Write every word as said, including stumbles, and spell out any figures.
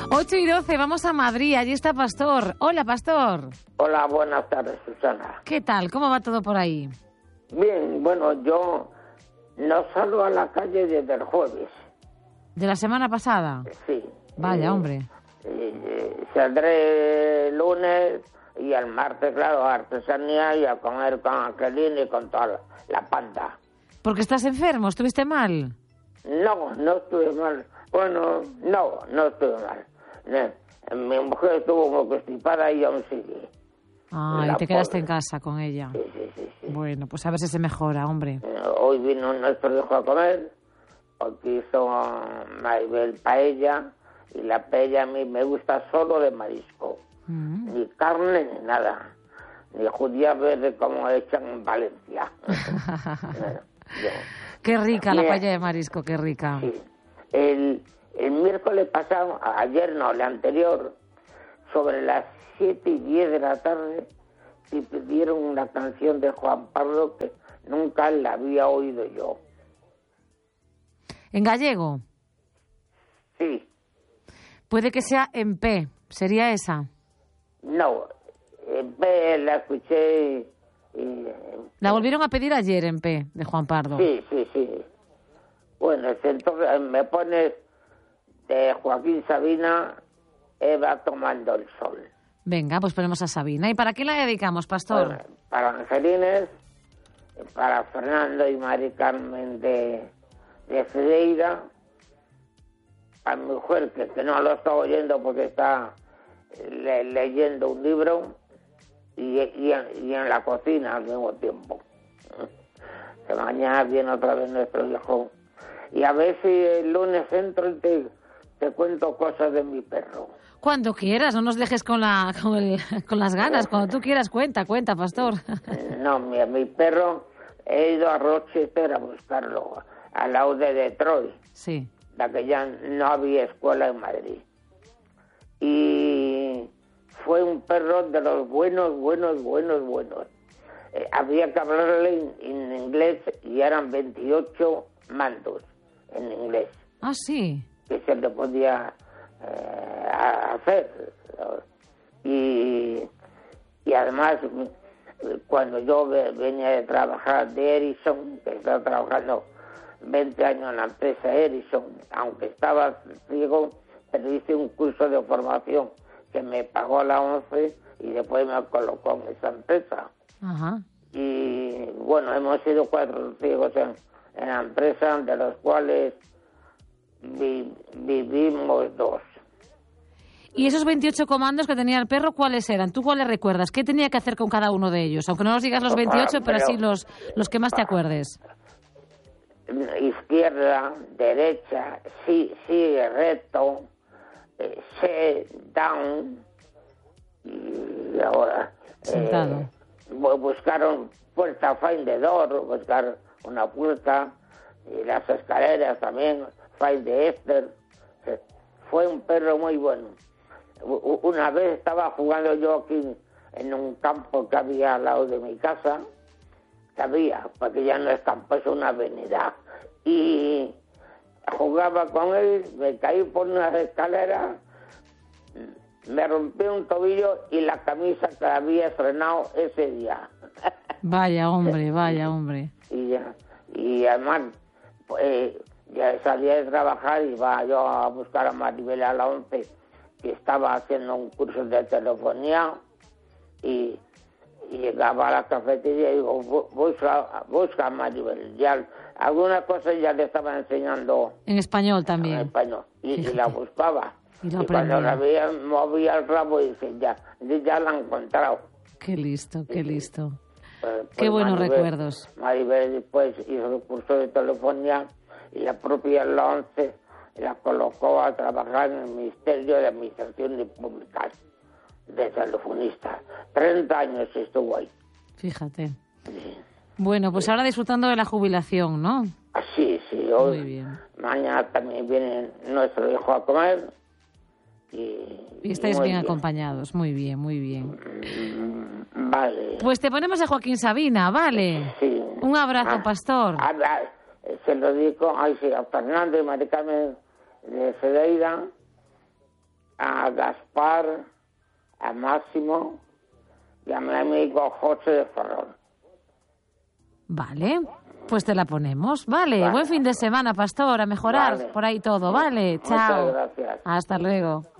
ocho y doce, vamos a Madrid, allí está Pastor. Hola, Pastor. Hola, buenas tardes, Susana. ¿Qué tal? ¿Cómo va todo por ahí? Bien, bueno, yo no salgo a la calle desde el jueves. ¿De la semana pasada? Sí. Vaya, eh, hombre. Eh, saldré el lunes y el martes, claro, a artesanía y a comer con Angelina y con toda la, la panda. ¿Porque estás enfermo? ¿Estuviste mal? No, no estuve mal. Bueno, no, no estuve mal. Eh, Mi mujer estuvo muy constipada y aún sigue. Ah, y te quedaste en casa con ella. Sí, sí, sí, sí. Bueno, pues a ver si se mejora, hombre. Eh, Hoy vino nuestro hijo a comer, porque hizo Maribel paella, y la paella a mí me gusta solo de marisco. Mm. Ni carne ni nada. Ni judía verde como echan en Valencia. Eh, yo. Qué rica la Bien. paella de marisco, qué rica. Sí. El, el miércoles pasado, ayer no, el anterior, sobre las siete y diez de la tarde, me pidieron una canción de Juan Pardo que nunca la había oído yo. ¿En gallego? Sí, Puede que sea en P, ¿sería esa? no, en vez la escuché y... La volvieron a pedir ayer en P, de Juan Pardo. Sí, sí, sí. Bueno, entonces me pones de Joaquín Sabina, Eva tomando el sol. Venga, pues ponemos a Sabina. ¿Y para qué la dedicamos, Pastor? Bueno, para Angelines, para Fernando y Mari Carmen de, de Freira, a mi mujer, que, que no lo está oyendo porque está le, leyendo un libro, y, y, en, y en la cocina al mismo tiempo. Que mañana viene otra vez nuestro hijo. Y a ver si el lunes entro y te, te cuento cosas de mi perro. Cuando quieras, no nos dejes con, la, con, el, con las ganas. Cuando tú quieras, cuenta, cuenta, Pastor. No, mi, mi perro, he ido a Rochester a buscarlo, al lado de Detroit, Sí. la que ya no había escuela en Madrid. Y fue un perro de los buenos, buenos, buenos, buenos. Eh, había que hablarle en, en inglés y eran veintiocho mandos en inglés Ah, sí. que se le podía eh, hacer. Y, y además, cuando yo venía de trabajar de Ericsson, que estaba trabajando veinte años en la empresa Ericsson, aunque estaba ciego, pero hice un curso de formación que me pagó la ONCE y después me colocó en esa empresa. Ajá. Y bueno, hemos sido cuatro ciegos en, en la empresa, de los cuales vi, vivimos dos. ¿Y esos veintiocho comandos que tenía el perro, cuáles eran? ¿Tú cuáles recuerdas? ¿Qué tenía que hacer con cada uno de ellos? Aunque no nos digas los veintiocho, pero así los, los que más te acuerdes. Izquierda, derecha, sí, sí, recto, eh, sit down, y ahora... Sentado. Eh, buscaron puerta find the door, buscar una puerta, y las escaleras también, find the Esther. Fue un perro muy bueno. Una vez estaba jugando yo aquí en un campo que había al lado de mi casa, sabía, porque ya no es campo, es una avenida, y jugaba con él, me caí por una escalera, me rompí un tobillo y la camisa que había estrenado ese día. Vaya hombre, vaya hombre. Y, ya, y además, pues, ya salía de trabajar y iba yo a buscar a Maribel a la once, que estaba haciendo un curso de telefonía, y, y llegaba a la cafetería y digo, busca, busca a Maribel. Ya, alguna cosa ya le estaba enseñando. En español también. En español. Y, y la buscaba. Y, lo y cuando la veía, movía el rabo y dice, ya, ya la he encontrado. Qué listo, qué listo. Pues, pues qué buenos Maribel, recuerdos. Maribel después hizo el curso de telefonía y la propia la once la colocó a trabajar en el Ministerio de Administraciones Públicas de telefonista. treinta años estuvo ahí. Fíjate. Sí. Bueno, pues ahora disfrutando de la jubilación, ¿no? Sí, sí. Hoy, muy bien. Mañana también viene nuestro hijo a comer. Y, y estáis bien, bien acompañados. Muy bien, muy bien. Mm, vale. Pues te ponemos a Joaquín Sabina, ¿vale? Sí. Un abrazo, ah, Pastor. Ah, ah, se lo digo ay, sí, a Fernando y Mari Carmen de Freira a Gaspar, a Máximo y a mi amigo José de Ferrol. Vale, pues te la ponemos. Vale, vale. Buen fin de semana, Pastor, a mejorar vale. por ahí todo. Vale, chao. Muchas gracias. Hasta luego.